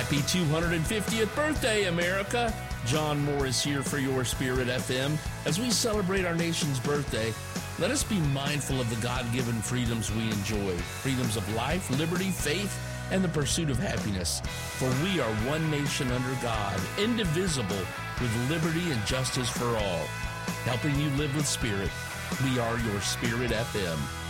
Happy 250th birthday, America! John Morris here for your Spirit FM. As we celebrate our nation's birthday, let us be mindful of the God-given freedoms we enjoy. Freedoms of life, liberty, faith, and the pursuit of happiness. For we are one nation under God, indivisible, with liberty and justice for all. Helping you live with Spirit, we are your Spirit FM.